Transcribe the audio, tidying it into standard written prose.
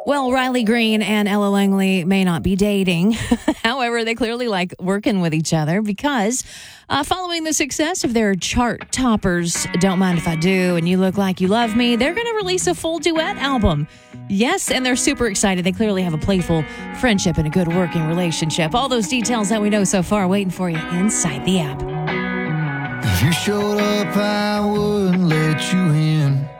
Well, Riley Green and Ella Langley may not be dating. However, they clearly like working with each other because following the success of their chart toppers, Don't Mind If I Do and You Look Like You Love Me, they're going to release a full duet album. Yes, and they're super excited. They clearly have a playful friendship and a good working relationship. All those details that we know so far waiting for you inside the app. If you showed up, I wouldn't let you in.